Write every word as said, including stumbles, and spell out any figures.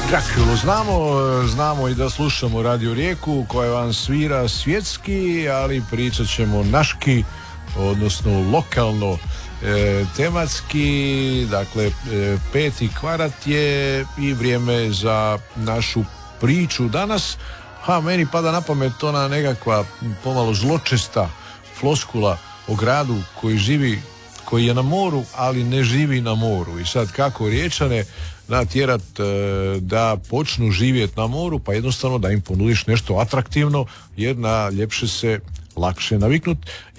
Drakulu znamo, znamo i da slušamo Radio Rijeku koja vam svira svjetski, ali pričat ćemo naški, odnosno lokalno, e, tematski. Dakle, e, peti kvart je i vrijeme za našu priču danas. Ha, meni pada na pamet ona nekakva pomalo zločesta floskula o gradu koji živi, koji je na moru, ali ne živi na moru. I sad kako Riječane natjerat e, da počnu živjeti na moru, pa jednostavno da im ponudiš nešto atraktivno, jer na ljepše se lakše naviknut.